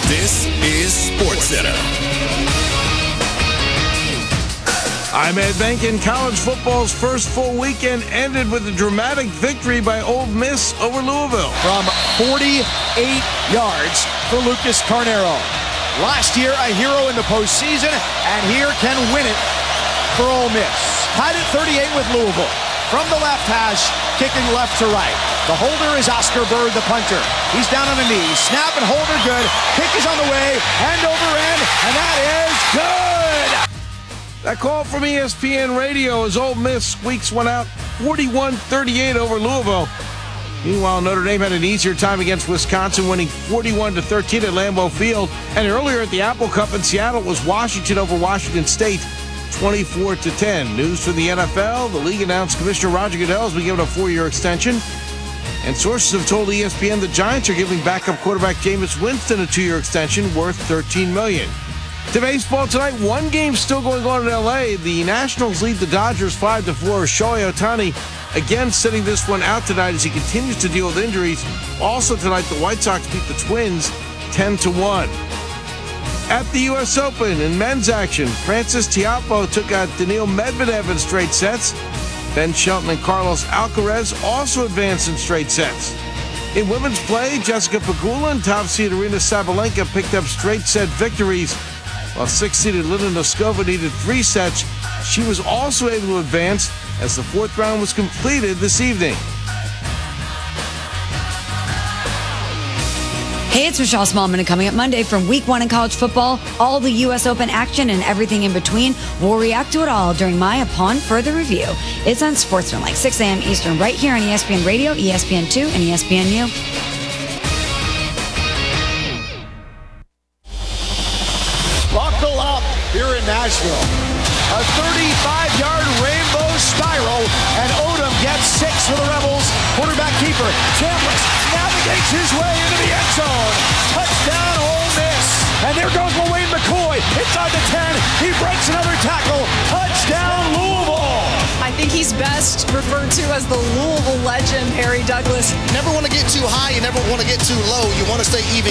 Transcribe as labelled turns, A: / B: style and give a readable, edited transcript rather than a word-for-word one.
A: This is SportsCenter.
B: I'm Ed Benkin. College football's first full weekend ended with a dramatic victory by Ole Miss over Louisville.
C: From 48 yards for Lucas Carnero. Last year, a hero in the postseason, and here can win it for Ole Miss. Tied at 38 with Louisville. From the left hash, kicking left to right. The holder is Oscar Bird, the punter. He's down on a knee. Snap and holder good. Kick is on the way. End over end, and that is good!
B: That call from ESPN Radio as Ole Miss squeaks one out 41-38 over Louisville. Meanwhile, Notre Dame had an easier time against Wisconsin, winning 41-13 at Lambeau Field. And earlier at the Apple Cup in Seattle, it was Washington over Washington State, 24-10. News from the NFL. The league announced Commissioner Roger Goodell has been given a 4-year extension. And sources have told ESPN the Giants are giving backup quarterback Jameis Winston a 2-year extension worth $13 million. To baseball tonight, one game still going on in L.A. The Nationals lead the Dodgers 5-4. Shohei Ohtani again sitting this one out tonight as he continues to deal with injuries. Also tonight, the White Sox beat the Twins 10-1. At the U.S. Open in men's action, Francis Tiafoe took out Daniil Medvedev in straight sets. Ben Shelton and Carlos Alcaraz also advanced in straight sets. In women's play, Jessica Pegula and top-seed Aryna Sabalenka picked up straight-set victories, while 6th-seeded Linda Noskova needed 3 sets. She was also able to advance as the 4th round was completed this evening.
D: Hey, it's Michelle Smallman, and coming up Monday from Week 1 in college football, all the U.S. Open action and everything in between. We'll react to it all during my Upon Further Review. It's on SportsCenter, like 6 a.m. Eastern, right here on ESPN Radio, ESPN2, and ESPNU.
C: Buckle up here in Nashville. A 35-yard rainbow spiral, and Odom gets 6 for the Rebels. Quarterback keeper Chambliss navigates his way into the end zone. Touchdown, Ole Miss. And there goes Wayne McCoy inside the 10. He breaks another tackle. Touchdown, Louisville.
E: I think he's best referred to as the Louisville legend, Harry Douglas.
F: You never want to get too high. You never want to get too low. You want to stay even.